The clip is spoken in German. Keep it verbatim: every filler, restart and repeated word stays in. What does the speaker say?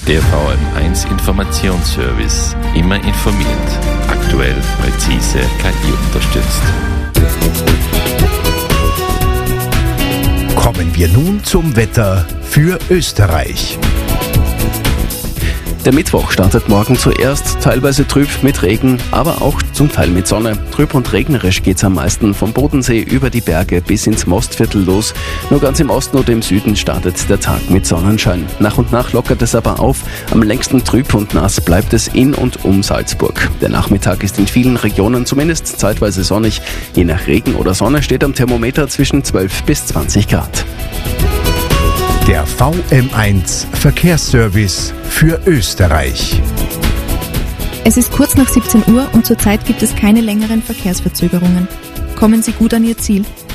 Der V M eins Informationsservice. Immer informiert. Aktuell, präzise, K I unterstützt. Kommen wir nun zum Wetter für Österreich. Der Mittwoch startet morgen zuerst teilweise trüb mit Regen, aber auch zum Teil mit Sonne. Trüb und regnerisch geht's am meisten vom Bodensee über die Berge bis ins Mostviertel los. Nur ganz im Osten und im Süden startet der Tag mit Sonnenschein. Nach und nach lockert es aber auf. Am längsten trüb und nass bleibt es in und um Salzburg. Der Nachmittag ist in vielen Regionen zumindest zeitweise sonnig. Je nach Regen oder Sonne steht am Thermometer zwischen zwölf bis zwanzig Grad. Der V M eins Verkehrsservice für Österreich. Es ist kurz nach siebzehn Uhr und zurzeit gibt es keine längeren Verkehrsverzögerungen. Kommen Sie gut an Ihr Ziel.